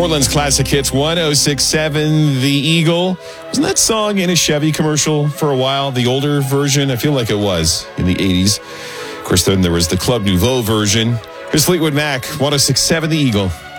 Portland's classic hits 1067 The Eagle. Wasn't that song in a Chevy commercial for a while? The older version? I feel like it was in the 80s. Of course, then there was the Club Nouveau version. Here's Fleetwood Mac, 1067 The Eagle.